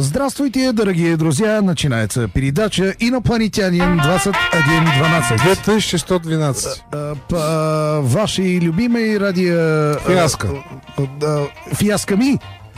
Здравствуйте, дорогие друзья! Начинается передача «Инопланетянин 2112». 2112. По вашей любимой радио... Фиаско. Фиаско ми?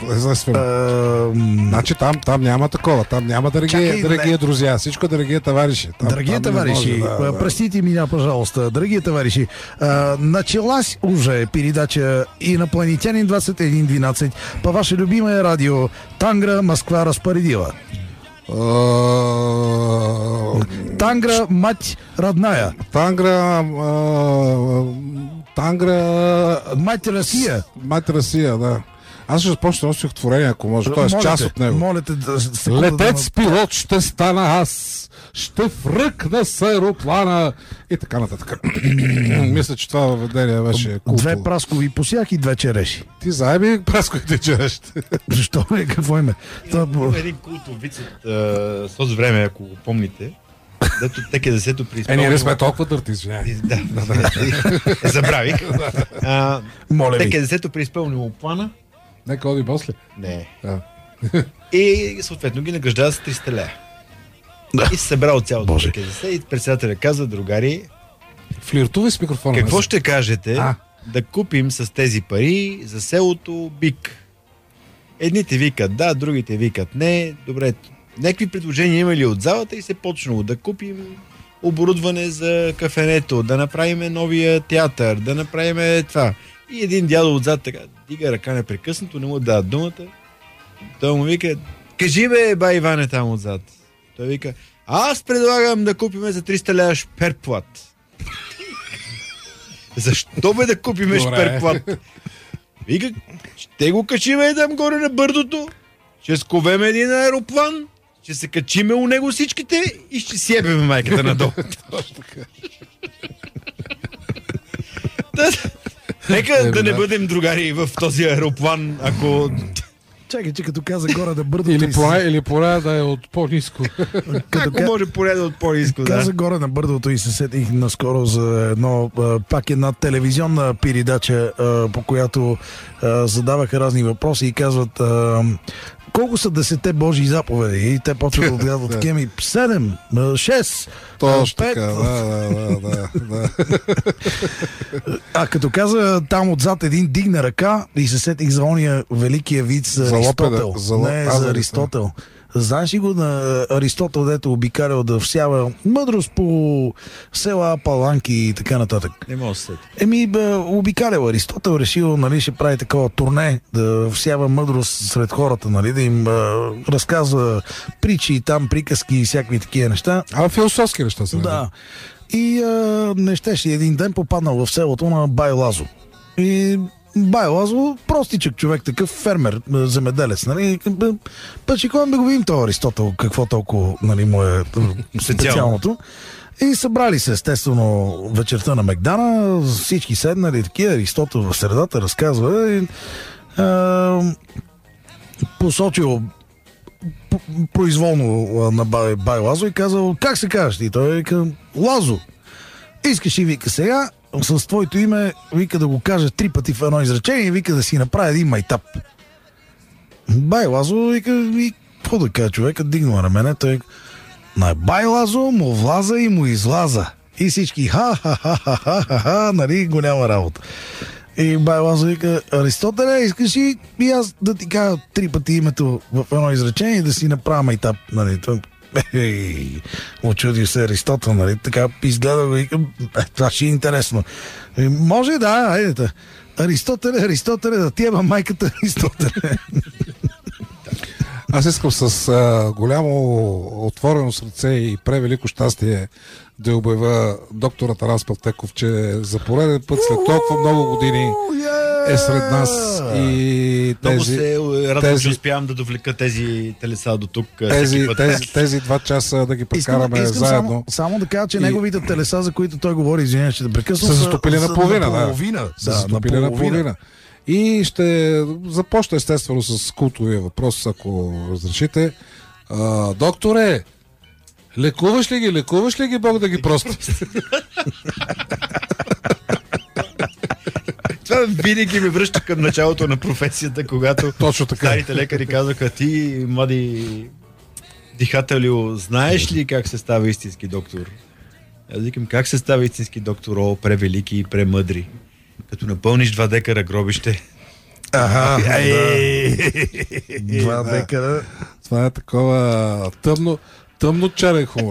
Значи там няма такова. Там няма дорогие друзья. Всичко дорогие товарищи. Дорогие товарищи, простите меня, пожалуйста. Дорогие товарищи, началась уже передача «Инопланетянин 2112» по вашей любимой радио «Тангра, Москва распорядила». Тангра, мать родная. Тангра... Мать Россия. Мать Россия, да. Аз ще започна още стихотворение, ако може. Тоест част от него. Молите Летец пилот ще стана аз, ще връкна с аероплана и така нататък. Мисля, че това въведение беше култово. Две праскови посях и две череши. Ти заеби прасковите череши. Защо не? Какво име? Има един култов виц от този време, ако го помните. Дето теке десето при изпълнение. Ние не сме толкова дърти, извиняй. Да. Забравих. Моля ви. Теке десето при изпълнение плана. Нека оди после. Не. Да. И съответно ги награждава с 300 лея. И се събрал цялото теке десе и председателя каза: другари, флиртувай с микрофона. какво ще кажете да купим с тези пари за селото бик? Едните викат да, другите викат не. Добре, някакви предложения има ли от залата и се почнало да купим оборудване за кафенето, да направим новия театър, да направим това. И един дядо отзад така дига ръка непрекъснато, не му дава думата. Той му вика: кажи бе, бай Иване там отзад. Той вика: аз предлагам да купиме за 300 лева шперплат. Защо бе да купиме шперплат? Вика: ще го качиме там горе на бърдото, ще сковеме един аероплан, ще се качиме у него всичките и ще себеме майката надолу. Нека да не бъдем другари в този аероплан, ако... Чакай, че като каза горе да бърдото... Или поне да е от по-ниско. Ако може поне да от по-ниско, да. Каза горе на бърдото и се сетих наскоро за пак една телевизионна передача, по която задаваха разни въпроси и казват... колко са 10 Божии заповеди? И те почват да отгледат кеми 7, 6, точно 5. така, да. А като каза там отзад един дигна ръка и се сетих за ония великия вид за Аристотел. За Аристотел. Знаеш ли го на Аристотел, дето обикалял да всява мъдрост по села, паланки и така нататък? Не мога да се сети. Обикалял Аристотел, решил, нали, ще прави такова турне, да всява мъдрост сред хората, нали, да им разказва притчи, там приказки и всякакви такива неща. Философски неща са. Да. И не щеше един ден попаднал в селото на Бай Лазо. И Бай Лазо, простичък човек, такъв фермер, земеделец, нали? Пъчикон да го видим това Аристотел, какво толкова, нали, му е специалното. И събрали се, естествено, вечерта на Мегдана, всички седнали, такива, Аристотел в средата разказва и посочил произволно на Бай Лазо и казал: как се казваш ти? Той вика: Лазо. Искаш и вика сега с твоето име, вика, да го кажа 3 пъти в едно изречение и вика да си направи един майтап. Бай Лазо вика: и какво да кажа човека, дигнал рамене, той на Бай Лазо му влаза и му излаза. И всички ха-ха-ха-ха-ха, нали, го няма работа. И Бай Лазо вика: Аристотеле, искаш и аз да ти кажа 3 пъти името в едно изречение и да си направя майтап, нали, очуди се Аристотел, нали, така изгледа го и това ще е интересно. Може, да, айдете. Аристотеле, да ти еба майката Аристотеле. Аз искам с голямо отворено сърце и превелико щастие да обявя доктор Атанас Павтеков, че за пореден път след толкова много години е сред нас. И много се радвам, че успявам да довлека тези телеса до тук. Тези 2 часа да ги прекараме заедно. Само да кажа, че неговите телеса, за които той говори, извиня, ще да прекъсвам, са застопили наполовина. Наполовина. И ще започна естествено с култовия въпрос, ако разрешите. Докторе, лекуваш ли ги, Бог да ги прости? Това винаги ме връща към началото на професията, когато Точно така. старите лекари казаха: ти, млади дихателю, знаеш ли как се става истински доктор? Аз викам: как се става истински доктор? О, превелики и премъдри. Като напълниш 2 декара гробище. Два декара. Това е такова тъмно черен хумор.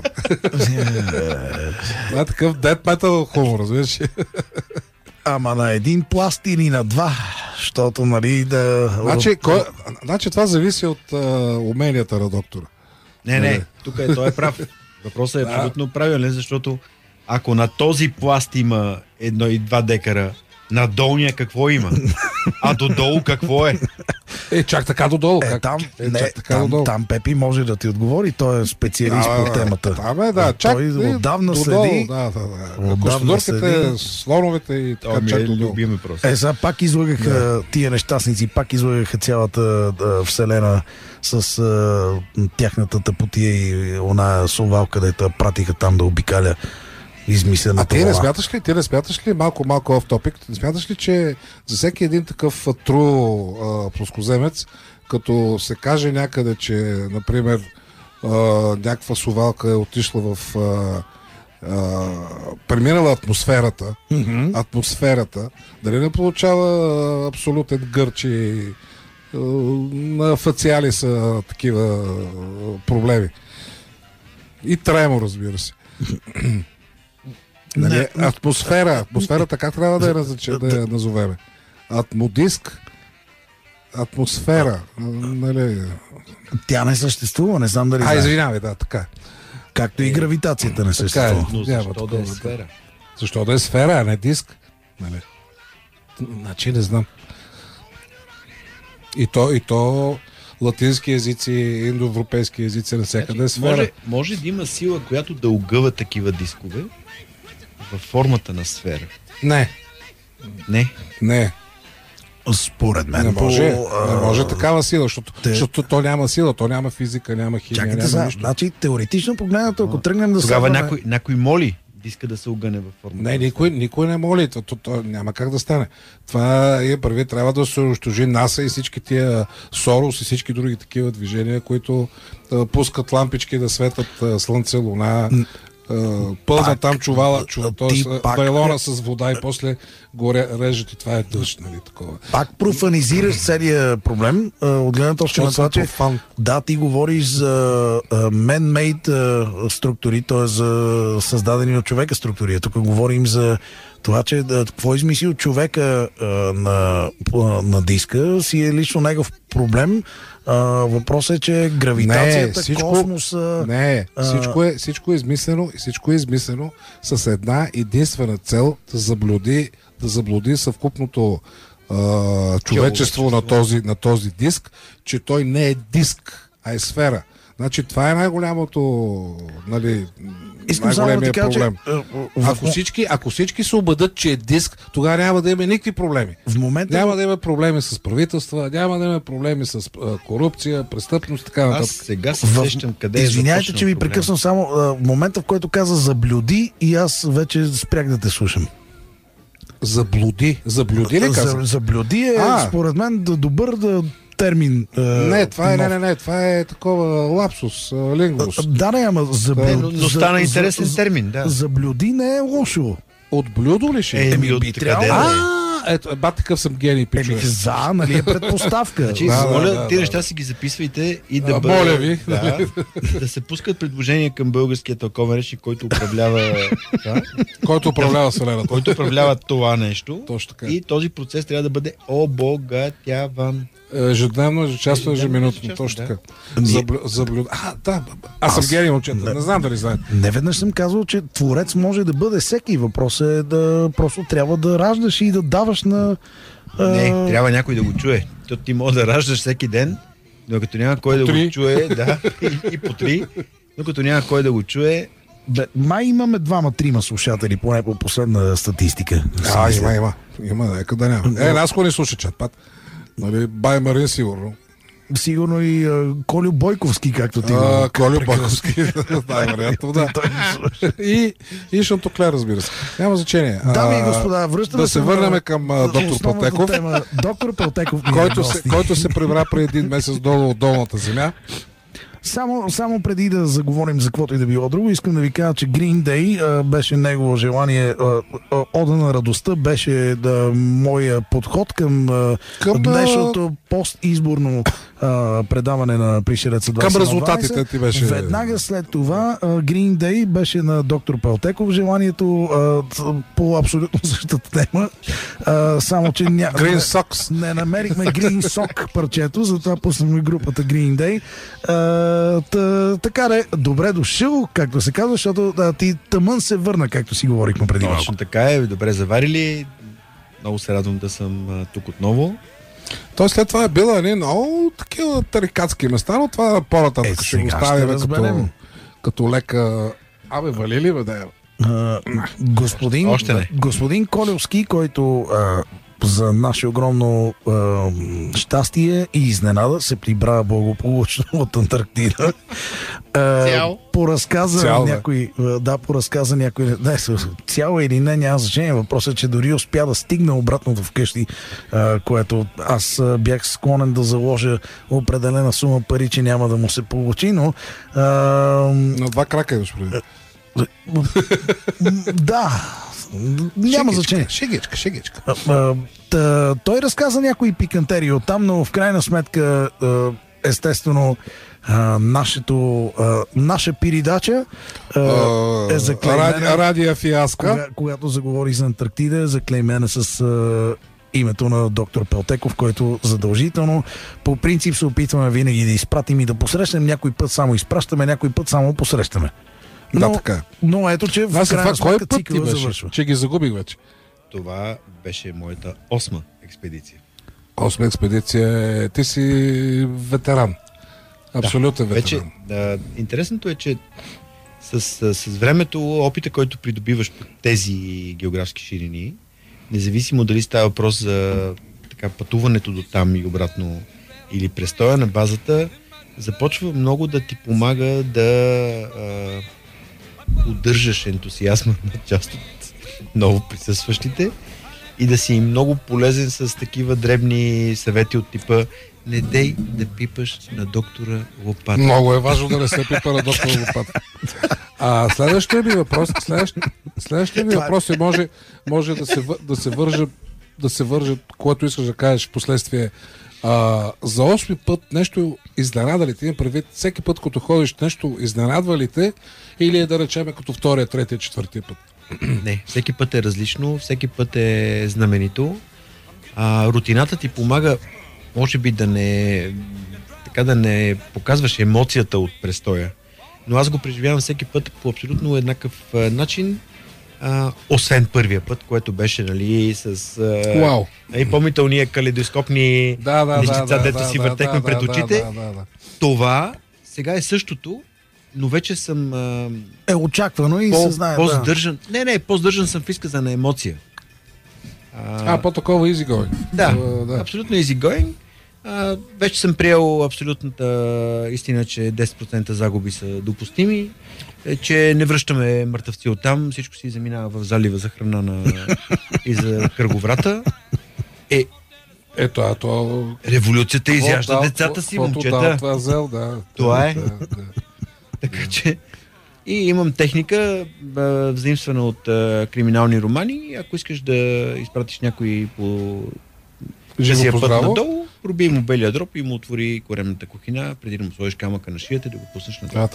Това е такъв дед метал хумор, разбираш? Ама на един пласт или на 2, защото, нали, да... Значи това зависи от уменията на доктора. Не, тук той е прав. Въпросът е абсолютно правилен, защото ако на този пласт има 1 и 2 декара, на долния какво има? А додолу какво е? Чак така додолу. Там Пепи може да ти отговори, той е специалист по темата. Там е, да. Чак той отдавна додолу, следи. Костодурките, слоновете и така чак додолу. Любим въпрос. Сега пак излагаха тия нещастници, пак излагаха цялата вселена с тяхната тъпотия и она совалка, дето пратиха там да обикаля измислената ти не вала. смяташ ли малко off topic, не смяташ ли, че за всеки един такъв плоскоземец, като се каже някъде, че, например, някаква совалка е отишла в преминала атмосферата, дали не получава абсолютен гърч и на фациали са такива проблеми. И тремор, разбира се. Нали, атмосферата как трябва да я назовеме? Атмодиск, атмосфера, нали... Тя не съществува, не знам дали знаеш. Извинявай, да, така. Както и гравитацията не съществува. Но защо да е сфера? Защо да е сфера, а не диск? Нали? Значи не знам. И то латински езици, индоевропейски езици, навсякъде е сфера. Може да има сила, която да огъва такива дискове във формата на сфера. Не. Според мен. Не може такава сила, защото то няма сила, то няма физика, няма химия, няма нищо. Значи, теоретично погледнато, ако тръгнем да тогава някой моли диска да се огъне във формата. Не, никой не моли, то няма как да стане. Това първи трябва да се унищожи НАСА и всички тия Сорос и всички други такива движения, които пускат лампички да светят слънце, луна, пълна там чувала, т.е. байлона с вода и после го режат и това е дъжд, нали, такова. Пак профанизираш целият проблем, от гледна точка на това, че ти говориш за man-made структури, т.е. за създадени от човека структури. Тук говорим за това, че какво измислил човека на диска си е лично негов проблем. Въпросът е, че гравитацията, космоса... Всичко е измислено с една единствена цел да заблуди съвкупното човечество на този диск, че той не е диск, а е сфера. Значи това е най-голямото, нали, най-големия проблем. Ако всички се убедят, че е диск, тогава няма да има никакви проблеми. Няма да има проблеми с правителства, няма да има проблеми с корупция, престъпност, така нататък. Аз сега се сещам къде е. Извинявайте, че ви прекъсвам само в момента, в който каза заблюди и аз вече спрях да те слушам. Заблуди ли каза? Заблюди е, според мен, добър термин. Това е такова лапсус, лингвус. Ама но стана интересен термин, да. Заблюди не е лошо. От блюдо ли ще? Би трябвало. Ето, такъв съм гений, пичове. Нали е предпоставка. Значи, моля, тия неща си ги записвайте и да бъдат... Моля ви. Да се пускат предложения към българския тълковен речник, който управлява... Който управлява вселената. Който управлява това нещо. Точно така. И този процес трябва да бъде обогатяван. Ежедневно, ежечасно, ежеминутно. Точно така. Аз съм гений, момчета. Не знам дали знаете. Не веднъж съм казал, че творец може да бъде всеки. Въпросът е да просто трябва да раждаш и да даваш на... Не, трябва някой да го чуе. Ти може да раждаш всеки ден, но като няма кой да го чуе, и по 3, но като няма кой да го чуе... Май имаме 2-3 слушатели, поне по последна статистика. Има, нека да няма. Нас не слуша чат, пат. Нали, Бай Марин сигурно. Сигурно и Колю Бойковски, както ти го Колю Бойковски, най-вероятно, да. И Шантоклер, разбира се. Няма значение. Дами и господа, връщаме да се върнем към доктор Пелтеков, доктор Пелтеков, който се прибра преди един месец долу от долната земя. Само преди да заговорим за каквото и да било друго, искам да ви кажа, че Green Day беше негово желание, Ода на радостта беше моя подход към днешното постизборно предаване на Пришелеца 2020. Към резултатите ти беше. Веднага след това Green Day беше на доктор Пелтеков желанието по абсолютно същата тема. Само, че Green Socks. Не намерихме Green Sock парчето, затова пуснахме групата Green Day. Така де, добре дошъл, както се казва, защото ти тъмън се върна, както си говорихме преди малко. Точно така е, добре заварили. Много се радвам да съм тук отново. Той след това е била много такива тарикатски места, но това по-нататък ще го оставим като лека... вали ли бе, да господин Колевски, който за наше огромно щастие и изненада се прибра благополучно от Антарктида. Поразказа някой... Цяло или не, няма значение. Въпросът е, че дори успя да стигне обратно вкъщи, което аз бях склонен да заложа определена сума пари, че няма да му се получи, но... На два крака идваш преди. Да, няма значение. Шегичка. Той разказа някои пикантерии оттам, но в крайна сметка, естествено, наша передача е заклеймена. Радия фиаска. Когато заговори за Антарктида, е заклеймена с името на доктор Пелтеков, който задължително по принцип се опитваме винаги да изпратим и да посрещнем. Някой път само изпращаме, някой път само посрещаме. Но ето, че в крайна сметка цикъла завършва. Че ги загубих вече. Това беше моята 8-ма експедиция. 8-ма експедиция. Ти си ветеран. Абсолютен ветеран. Вече, интересното е, че с времето, опита, който придобиваш по тези географски ширини, независимо дали става въпрос за пътуването до там и обратно или престоя на базата, започва много да ти помага да удържаш ентусиазма на част от ново присъстващите и да си много полезен с такива дребни съвети от типа: не дей да пипаш на доктора лопата. Много е важно да не се пипа на доктора лопата. Следващия ми въпрос е може да се върже, което искаш да кажеш в последствие. За 8 път нещо изненада ли ти? Имам предвид, всеки път, като ходиш, нещо изненадва ли те, или е, да речем, като втория, третия, четвъртия път? Не, всеки път е различно, всеки път е знаменито. Рутината ти помага, може би, да не показваш емоцията от престоя. Но аз го преживявам всеки път по абсолютно еднакъв начин, освен първия път, което беше, нали, с помните уния калейдоскопни нещица, дето си въртехме пред очите. Това сега е същото, но вече съм очаквано и се знае. По-сдържан. Не, по-сдържан съм в изказа на емоция. По-такова easy going. Да, абсолютно easy going. Вече съм приел абсолютната истина, че 10% загуби са допустими, че не връщаме мъртъвци оттам, всичко си заминава в залива за храна и за кръговрата. Революцията изяжда децата си, момчета. Това е. Така че и имам техника, взаимствана от криминални романи. Ако искаш да изпратиш някой по жезия път надолу, проби му белия дроб и му отвори коремната кухина, преди да му сложиш камъка на шията и да го пуснеш надолу.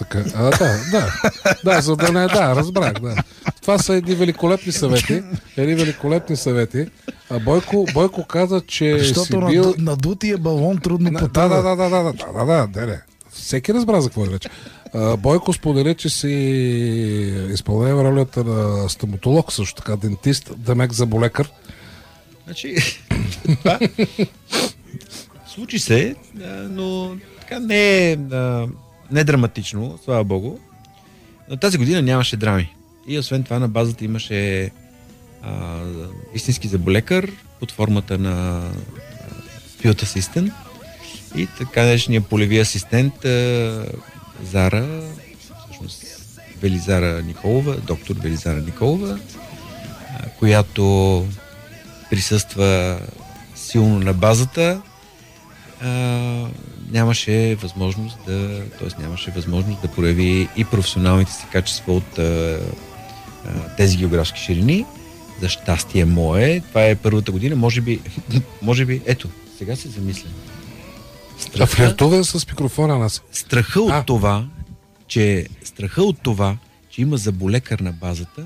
За да не разбрах. Това са едни великолепни съвети. Бойко каза, че си бил... надутия балон трудно потъва. Да. Всеки разбра за какво е вече. Бойко сподели, че си изпълнява ролята на стоматолог, също така дентист, демек зъболекар. Значи, случи се, но така не е драматично, слава Богу. Но тази година нямаше драми. И освен това на базата имаше истински зъболекар под формата на Field Assistant. И така днешния полеви асистент Зара, всъщност Велизара Николова, доктор Велизара Николова, която присъства силно на базата, нямаше възможност да прояви и професионалните си качества от тези географски ширини. За щастие мое, това е първата година, може би, ето, сега се замислям. Флиртува с микрофона нас. Страха от това, че има заболекар на базата,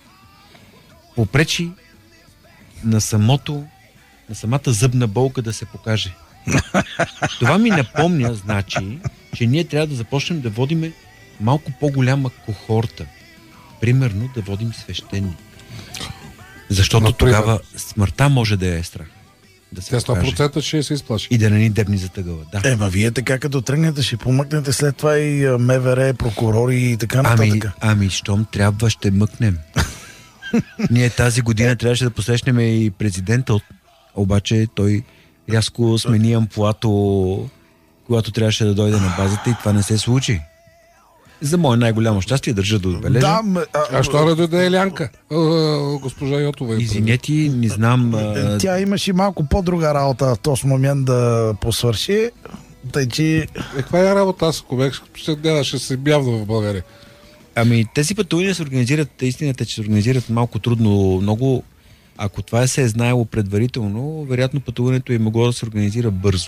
попречи на самата зъбна болка да се покаже. Това ми напомня, значи, че ние трябва да започнем да водиме малко по-голяма кохорта. Примерно да водим свещени. Защото тогава смъртта може да е страх. Да се Тя 100% ще се изплаши. И да не ни дебни за тъгъла. Да. Ма вие така като тръгнете, ще помъкнете след това и МВР, прокурори и така нататък. Ами, щом трябва, ще мъкнем. Ние тази година трябваше да посрещнем и президента, обаче той рязко смени амплуато, когато трябваше да дойде на базата и това не се случи. За мое най-голямо щастие държа да отбележа. Що да дойде Елянка? Госпожа Йотова. Извинете, не знам. Тя имаше малко по-друга работа в този момент да посвърши. Тъй, че... Каква е работа? Аз ако бях, ще се бявна в България. Ами тези пътувания се организират, истината е, че се организират малко трудно, много. Ако това се е знаело предварително, вероятно пътуването е могло да се организира бързо.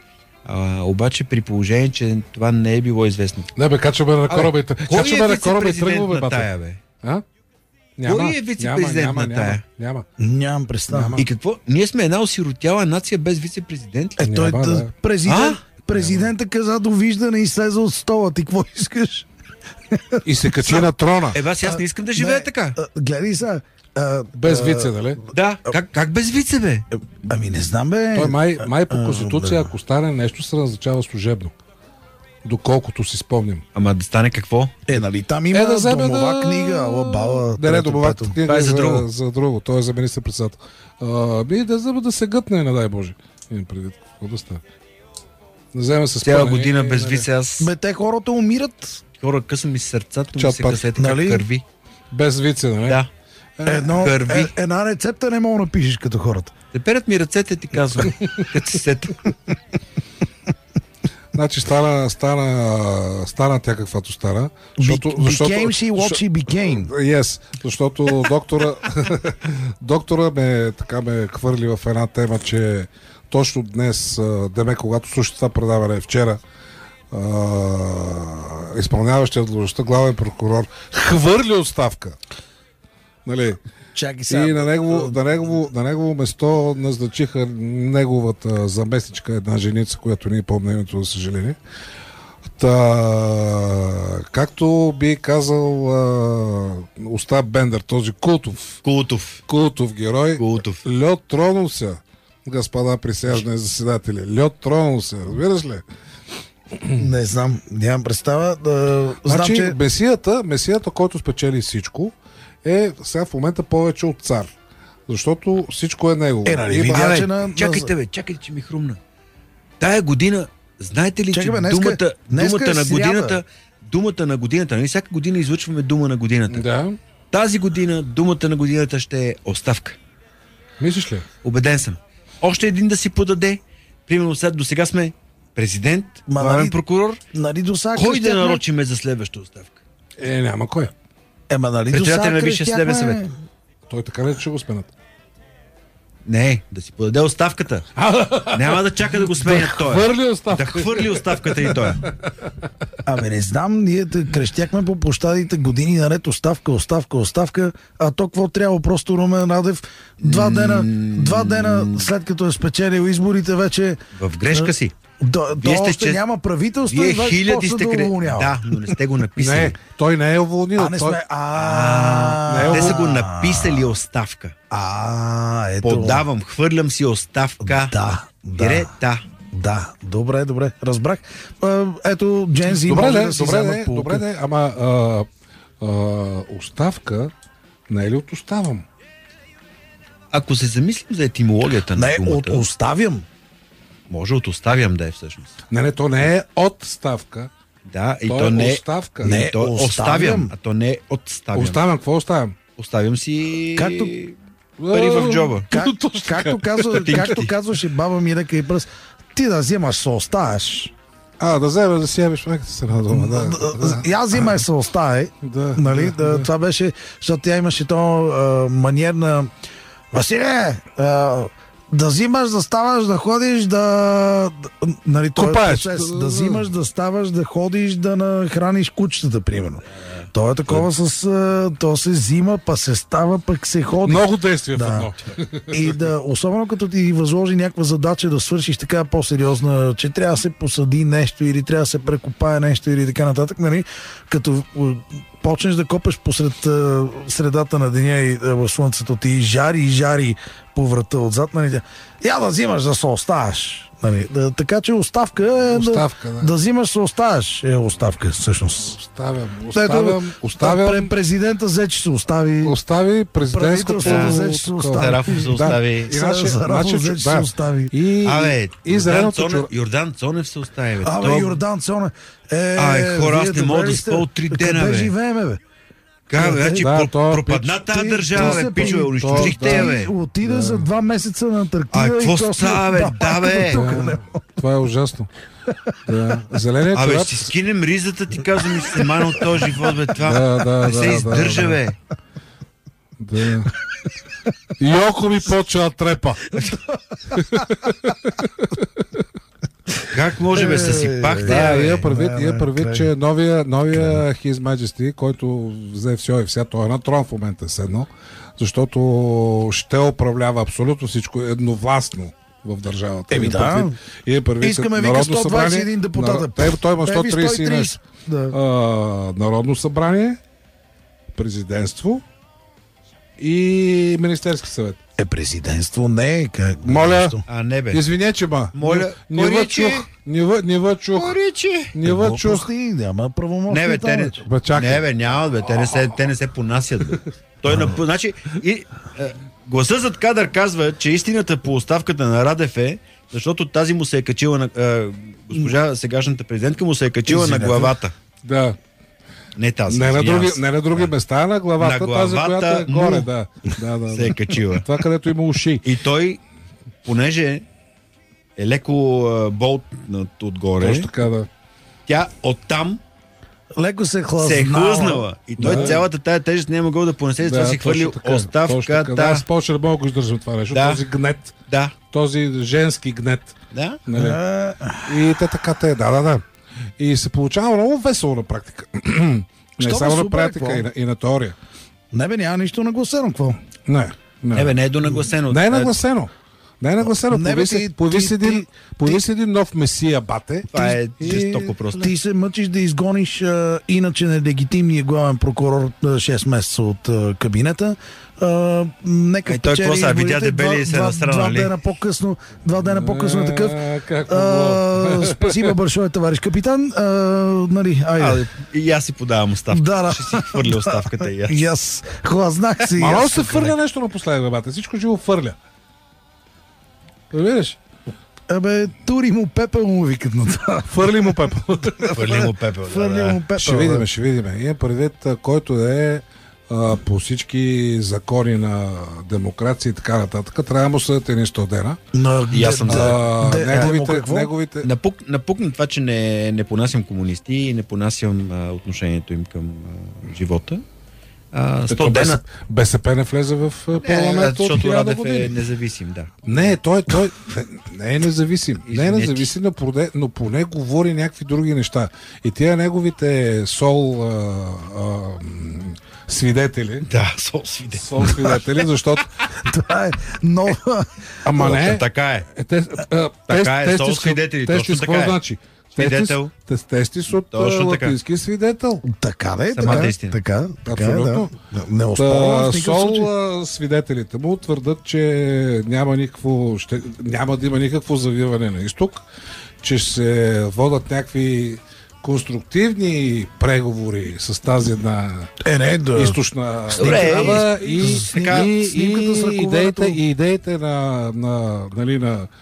Обаче при положение, че това не е било известно. Не бе, качваме на кораба и тръгваме, бе. Кой е вице-президент на тая? Нямам представа. И какво? Ние сме една осиротяла нация без вице-президент. Президента каза довиждане и слезе от стола. Ти какво искаш? И се качи на трона. Аз не искам да живея така. Гледай сега. Без вице, нали? Да. Как без вице, бе? Ами не знам, бе. Той май по конституция, ако стане нещо, се назначава служебно. Доколкото си спомням. Ама да стане какво? Нали там има домова книга, алабала. Не, домова книга е за друго. Той е за министър-председател. Да се гътне, не дай Боже. Преди какво да стане? Цяла година без вице аз... Бе, те хората умират. Хора, къса ми сърцата, ми се късете как кърви. Без вице, нали? Да. Една рецепта не мога да напишеш като хората. Те перят ми ръцете, ти казвам. Като се сета. Значи стана тя каквато стана. Became she what she became. Yes, защото доктора ме хвърли в една тема, че точно днес, когато слушате това предаване вчера, изпълняващия длъжността главен прокурор хвърли оставка. Нали? И на негово место назначиха неговата заместничка, една женица, която не помня името, за съжаление. Както би казал Остап Бендер, този култов герой, лед тронул се, господа присяжни заседатели. Лед тронул се, разбираш ли? Не знам, нямам представа. Значи, че... месията, който спечели всичко, е сега в момента повече от цар. Защото всичко е негово. Чакайте, че ми хрумна. Тая година, знаете ли, че думата на годината, нали всяка година излъчваме дума на годината. Да. Тази година думата на годината ще е оставка. Мислиш ли? Убеден съм. Още един да си подаде. Примерно до сега сме президент, главен прокурор. Кой да нарочиме за следваща оставка? Няма кой. Председател на Висшия съдебен съвет. Той така не ще го сменят. Не, да си подаде оставката. Няма да чака да го сменят той. Да хвърли оставката и той. Не знам, ние крещяхме по площадите години наред оставка, а то какво трябва? Просто Румен Радев два дена след като е спечелил изборите вече... В грешка си. Още няма правителство и хиляди сте уволнява. Да, но не сте го написали. Не, той не е уволнил. Те са го написали оставка. Подавам, хвърлям си оставка. Да, добре, разбрах. Ето, Джензи може да си вземат полука. Добре, ама оставка не е ли от оставам? Ако се замислим за етимологията на думата... оставям. Може от оставям да е всъщност. Не, то не е отставка. Да, и То то е не оставка. Не, то оставям. оставям, а то не е отставям. Оставям, какво оставям? Оставям си Както- пари в джоба. Точно така. Както казваше баба ми ръка и пръст, ти да взимаш се оставяш. Да вземеш да си ябиш майката се на дома. Да. И аз взимай се остави. Да. Нали? Това беше, защото тя имаше то маниер на Василе, да взимаш, да ставаш, да ходиш, нали, това е Копаеш. процес. Да взимаш, да ставаш, да ходиш, да нахраниш кучетата, примерно. То е такова то се взима, па се става, пък се ходи. Много действия в Да. едно. И особено като ти възложи някаква задача да свършиш така по-сериозна, че трябва да се посади нещо или трябва да се прекопае нещо или така нататък, нали? Като почнеш да копеш посред средата на деня и в слънцето ти и жари по врата отзад, нали? Я да взимаш да се оставаш. Нали? Така че оставка е Оставка, да взимаш се оставаш е оставка всъщност. Оставям. Президента взе, че се остави. Президентското. Правителството взе, че се остави. Зарафов се остави. Зарафов взе, че се остави. И зеленото чур. Йордан Цонев се остави. Йордан Цонев. Хора, аз не мога да спа от 3 дена, Къде бе. живееме, бе? Пропадна тази държава, бе, пичове, унищожихте я, бе. Отида за 2 месеца на Антарктида. Какво става, бе? Да, бе. Това е ужасно. Да. Зеленият чорап. Ще скинем ризата, ти казвам, и ще се мана от този живот, бе, това. Да, Не се издържа, бе. Да. Йоко ми почва да трепа. Как може, бе, съсипахте? Има предвид, че новия His Majesty, който взе все и вся, той е на трон в момента седно, защото ще управлява абсолютно всичко едновластно в държавата. Искаме, вика, 121 депутата. Той има 130 нещо. Да. Народно събрание, президентство и Министерски съвет. Президентство не е. Моля, не, бе. извиня, че Моля, не ви чух. Няма правомощие. Не, бе, няма, бе. Те не се понасят, бе. Значи, гласът зад кадър казва, че истината по оставката на Радев е, защото тази му се е качила на госпожа сегашната президентка му се е качила на главата. Да. Не тази. Не на други места, на главата, тази, която е горе. Да. Се е качила. Това, където има уши. И той, понеже е леко болтнат отгоре, точно така, да. Тя оттам леко се е хлъзнала. И той цялата тая тежест не е могъл да понесе, затова си хвърли оставката. Да, аз повече не мога да го издържам това нещо. Този гнет. Да. Този женски гнет. Да. И те. Да. И се получава много весело на практика. Не само на практика, и на теория. Не, бе, няма нищо нагласено, какво? Не, не е донагласено. Не е нагласено. Появи се един нов месия, бате. Това е жестоко просто. Ти се мъчиш да изгониш иначе нелегитимния главен прокурор 6 месеца от кабинета. Нека той какво са, видя дебели и се насрана, ли? 2 дена по-късно е такъв. Спасибо большое, товарищ капитан. Нали, айде. И аз си подавам оставка. Ще си хвърля оставката и аз. Хлазнах си. Мало се фърля нещо напоследък, бате. Всичко живо фърля. Разбираш? Тури му пепел му викат на това. Фърли му пепел. Ще видим. Има предвид, който е по всички закони на демокрация и така нататък. Трябва да му съдят едни 100 дена. И аз съм за. Неговите... Напукна това, че не понасям комунисти и не понасям отношението им към живота. 100 дена. БСП не влезе в парламента. Защото Радев е независим, да. Не, той не е независим. Не е независим, но поне говори някакви други неща. И тия неговите свидетели. Да, свидетели, защото това е нова. Ама не. Така е. Така е, свидетели. Точно така е. Значи? Свидетел. Тестис от латински свидетел. Така да е. Самата истина. Така. Абсолютно. Не оспорвам в никакъв случай. Свидетелите му твърдат, че няма да има никакво завиване на изток, че се водят някакви конструктивни преговори с тази една източна държава и идеите на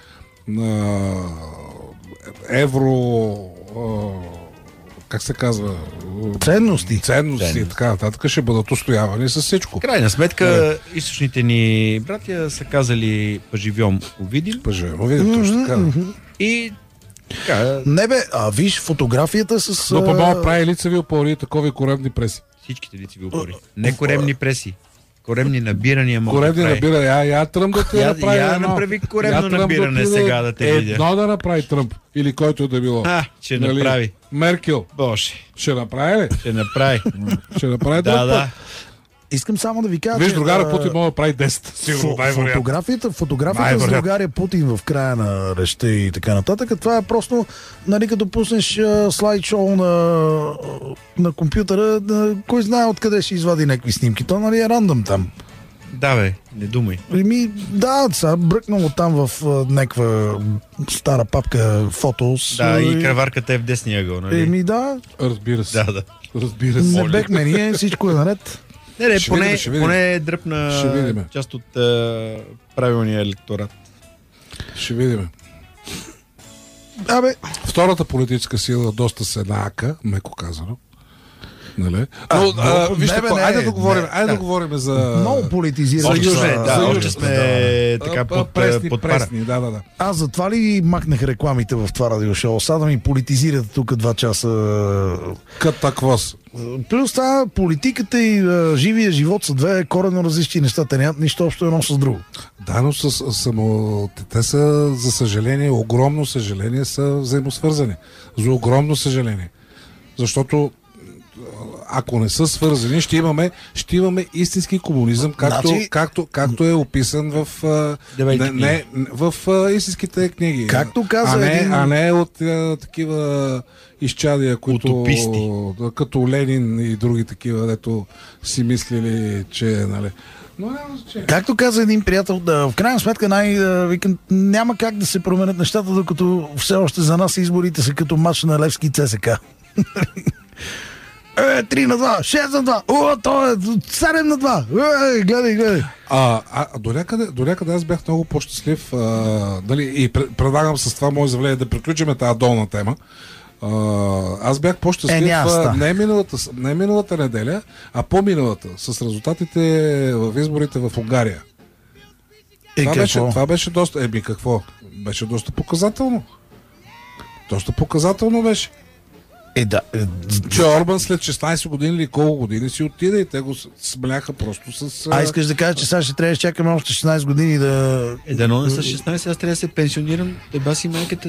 на евро... как се казва? Ценности. Ценности и така нататък ще бъдат устоявани с всичко. В крайна сметка, източните ни братя са казали поживьом увидим. Точно така. И така, Не бе, виж фотографията с... Но по-малко прави лицеви опори и такови коремни преси. всичките лицеви опори. Не коремни преси. Коремни набирания могат Коремни да прави. набирания. Я Тръмп да ти направи едно. направи коремно Тръмп набиране сега да те видя. Едно да направи Тръмп. Или който и да било. Ще направи. Меркел. Боже, Ще направи ли? ще направи. Ще направи Да, друг да. път. Искам само да ви кажа, Виж, че, другара Путин може да прави 10. Сигурно, най-вероятно. фотографията с Най-вероятно. другаря Путин в края на речта и така нататък, това е просто, нали, като пуснеш слайд-шоу на компютъра, кой знае откъде ще извади някакви снимки. То, нали, е рандъм там. Да, бе, не думай. Да, сега бръкнало там в някаква стара папка фотос. Да, и кръварката е в десния ъгъл, нали? Да. Разбира се. Да. Разбира се. Не бехме ние, всичко е наред. Не, Ще поне, видим, ще видим. поне дръпна Ще видим. част от правилния електорат. Ще видим. Абе, Втората политическа сила доста се еднака, меко казано. Нали? Но, вижте, айде да говорим за... много политизирано. Още сме, за още южната, сме така под пара. пресни, да. Аз затова ли махнах рекламите в това радиошоу? Сега да ми политизирате тук 2 часа. Катаквос. Плюс това политиката и живия живот са две коренно различни неща. Те нямат нищо общо едно с друго. Да, но те са, за съжаление, огромно съжаление, са взаимосвързани. За огромно съжаление. Защото ако не са свързани, ще имаме истински комунизъм, както е описан в истинските книги. Както каза а не от такива изчадия, утописти. Като Ленин и други такива, дето си мислили, че нали. Но няма значение. Както каза един приятел, в крайна сметка няма как да се променят нещата, докато все още за нас изборите са като мач на Левски ЦСК. 3-2, 6-2, то е 7-2, гледай. До някъде аз бях много по-щастлив, и предлагам с това мое изявление да приключим тази долна тема. Аз бях по-щастлив не миналата неделя, а по-миналата, с резултатите в изборите в Унгария. Това беше доста... какво? Беше доста показателно. Доста показателно беше. Че Орбан след 16 години или колко години си отиде и те го смляха просто с... искаш да кажа, че сега ще трябва да чакаме още 16 години да... Но не с 16, аз трябва да се пенсионирам. Еба си майката.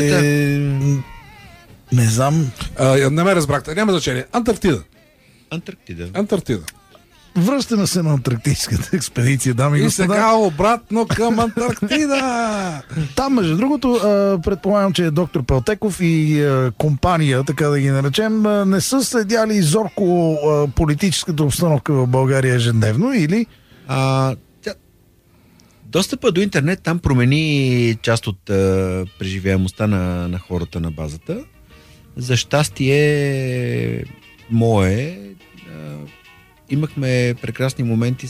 Не знам. Не ме разбрахте. Няма значение. Антарктида. Връщаме се на антарктическата експедиция, дами и господа. И сега обратно към Антарктида. Там, между другото, предполагам, че доктор Пелтеков и компания, така да ги наречем, не са следяли зорко политическата обстановка в България ежедневно, или? Достъпа до интернет там промени част от преживяемостта на хората на базата. За щастие мое, имахме прекрасни моменти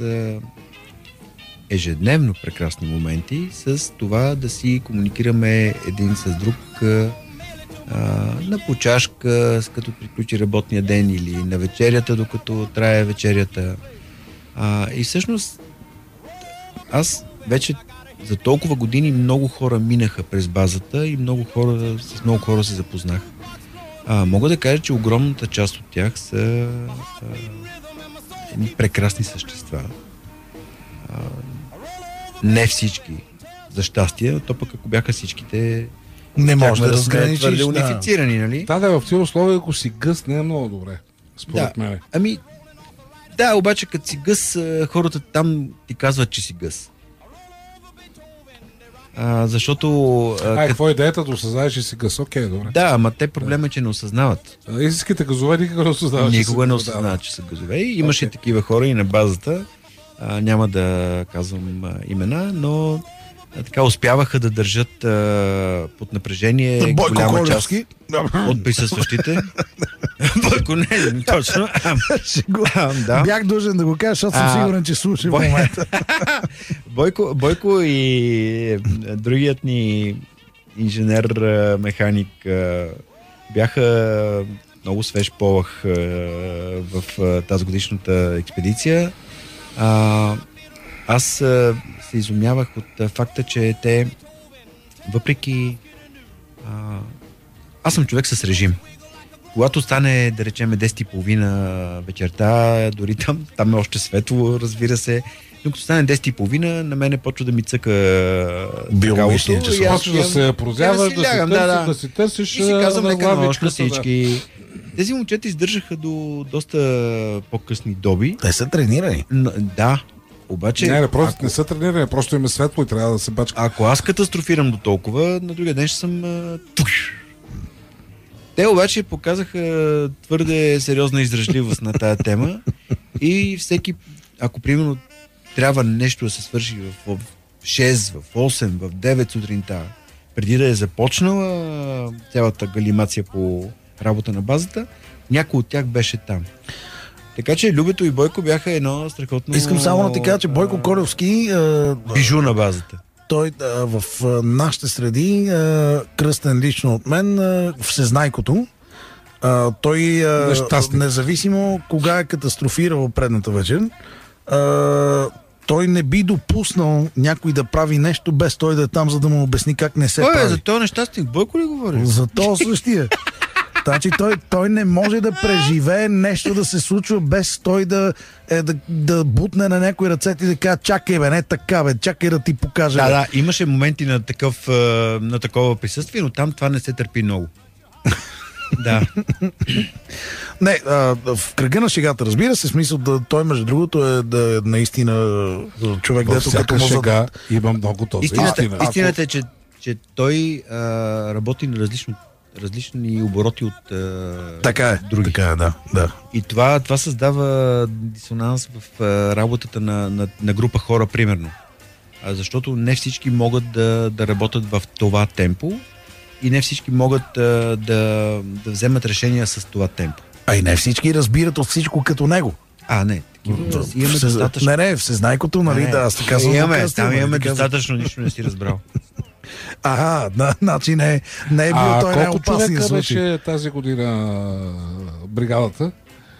ежедневно прекрасни моменти с това да си комуникираме един с друг на почашка, като приключи работния ден или на вечерята, докато трае вечерята. И всъщност аз вече за толкова години много хора минаха през базата и с много хора се запознах. Мога да кажа, че огромната част от тях са прекрасни същества. Не всички, за щастие, то пък ако бяха всичките, не може да сме твърде унифицирани, нали? В тези условия, ако си гъс, не е много добре, според мен. Да, обаче като си гъс, хората там ти казват, че си гъс. Защото... какво е идеята да осъзнаеш, че си гъс? Окей, добре. Да, ама те проблема е, че не осъзнават. Истинските газове никога не осъзнават. Никога не осъзнават, че са газове. Имаше такива хора и на базата. Няма да казвам имена, но така успяваха да държат под напрежение голяма част от присъстващите. Бойко не, точно. Бях дължен да го кажа, защото съм сигурен, че слуша в момента. Бойко и другият ни инженер-механик бяха много свеж полах в тази годишната експедиция. Аз се изумявах от факта, че те въпреки... Аз съм човек с режим. Когато стане, да речем, 10:30 вечерта, дори там е още светло, разбира се. Докато стане 10:30, на мене почва да ми цъка биологичния часов. Почва да се прозяваш, да си търсиш и си казвам лека нощ на всички. всички. Тези момчета издържаха до доста по-късни доби. Те са тренирани. Да, обаче... Не, просто не са тренирани, просто им е светло и трябва да се бачка. Ако аз катастрофирам до толкова, на другия ден ще съм... Те обаче показаха твърде сериозна издръжливост на тая тема и всеки, ако примерно трябва нещо да се свърши в 6, в 8, в 9 сутринта, преди да е започнала цялата галимация по работа на базата, някой от тях беше там. Така че Любето и Бойко бяха едно страхотно... Искам само да ти кажа, че Бойко Колевски... бижу на базата. Той в нашите среди, кръстен лично от мен, всезнайкото, той независимо кога е катастрофирал предната вечер, той не би допуснал някой да прави нещо без той да е там, за да му обясни как не се прави. За този нещастник Бойко ли говори? За този същия. Значи той не може да преживее нещо да се случва без той да бутне на някой ръцете и да каже: чакай бе, не така бе, чакай да ти покажа. Да, имаше моменти на такова присъствие, но там това не се търпи много. Да. Не, в кръга на шегата, разбира се, смисъл той между другото е да наистина човек, дето като му шега има много този. Истината е, че той работи на различни обороти от други. Така е, да. И това създава дисонанс в работата на група хора, примерно. Защото не всички могат да работят в това темпо и не всички могат да вземат решения с това темпо. А и не всички разбират от всичко като него. Не. Имаме достатъчно. Не, всезнайкото, нали, да, аз така съм. Имаме достатъчно, нищо не си разбрал. Значи не е бил той най-опасния случай. Колко човека беше тази година бригадата?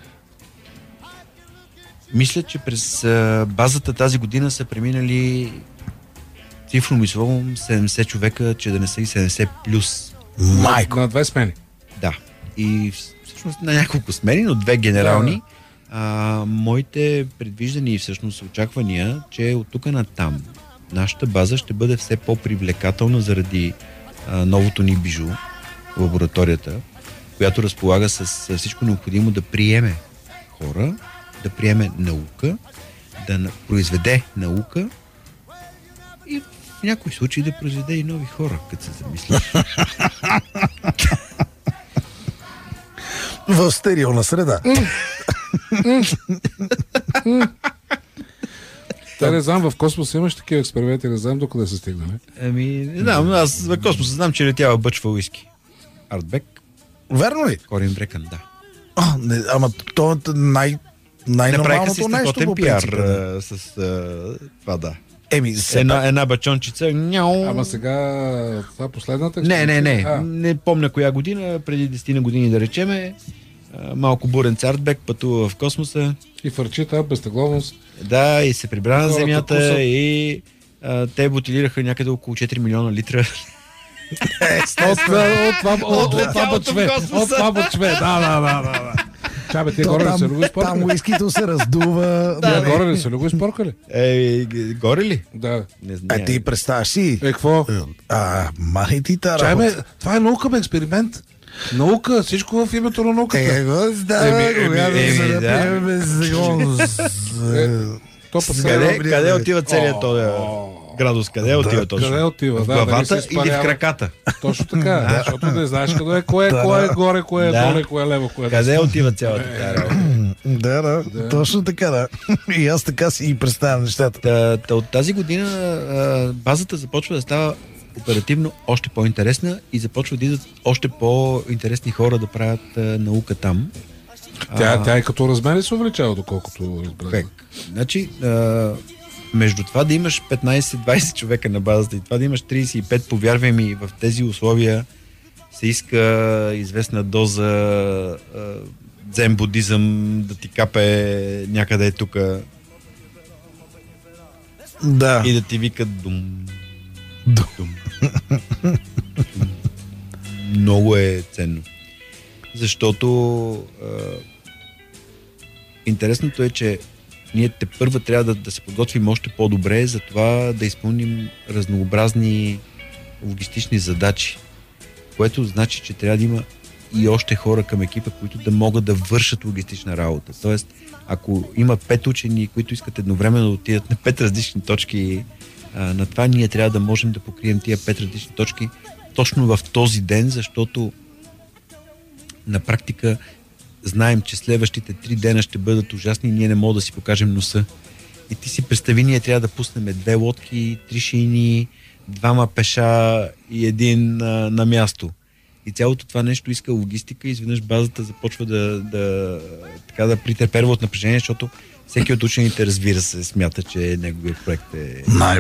Мисля, че през базата тази година са преминали цифрно мислово 70 човека, че да не са и 70 плюс. Майко! На 2 смени. Да. И всъщност на няколко смени, но 2 генерални. Моите предвиждания и всъщност очаквания, че от тук на там нашата база ще бъде все по-привлекателна заради новото ни бижу, лабораторията, която разполага с всичко необходимо да приеме хора, да приеме наука, да произведе наука и в някои случаи да произведе и нови хора, като се замислиш. В стерилна среда. Не знам, в космоса имаш такива експерименти, не знам докъде се стигнаме. Не знам, аз в космоса знам, че летява бъчва уиски. Артбек. Верно ли? Корин Брекън, да. Ама то е най-нормалното нещо по принцип. С това, да. Една бачончица. Ама сега това последната? Не помня коя година, преди 10 години да речеме. Малко бурен Артбек пътува в космоса. И фърчи тази безтегловност. Да, и се прибра на Земята и те бутилираха някъде около 4 милиона литра. От това бъчве. Да. Чабе, ти горе ли се люго изпоркали? Там уискито се раздува. Горе ли се люго изпоркали? Горе ли? Да. Ти представяш си. Какво? Махай ти та работа. Чабе, това е наука, бе, експеримент. Наука, всичко в името на науката. Къде отива целият този градус? Къде отива точно? Къде отива? В главата или в краката? Точно така, защото не знаеш къде е, кое е горе, кое е доле, кое е лево, кое е. Къде отива цялата тази работа? Да, точно така, да. И аз така си и представям нещата. От тази година базата започва да става оперативно още по-интересна и започва да идват още по-интересни хора да правят наука там. Тя и като размери се увеличава, доколкото разбрах. Значи, между това да имаш 15-20 човека на базата и това да имаш 35, повярвай ми, в тези условия се иска известна доза дзен будизъм да ти капе някъде тук Да. и да ти викат дум. Много е ценно. Защото интересното е, че ние тепърва трябва да се подготвим още по-добре за това да изпълним разнообразни логистични задачи, което значи, че трябва да има и още хора към екипа, които да могат да вършат логистична работа. Тоест, ако има 5 учени, които искат едновременно да отидат на 5 различни точки на това, ние трябва да можем да покрием тия 5 различни точки точно в този ден, защото на практика знаем, че следващите 3 дена ще бъдат ужасни и ние не можем да си покажем носа. И ти си представи, ние трябва да пуснем 2 лодки, 3 шейни, 2 пеша и 1 на място. И цялото това нещо иска логистика и изведнъж базата започва да притърперва от напрежение, защото всеки от учените, разбира се, смята, че неговият проект е